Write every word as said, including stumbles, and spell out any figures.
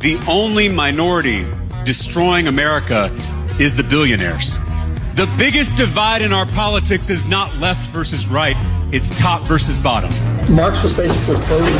The only minority destroying America is the billionaires. The biggest divide in our politics is not left versus right, it's top versus bottom. Marx was basically quoting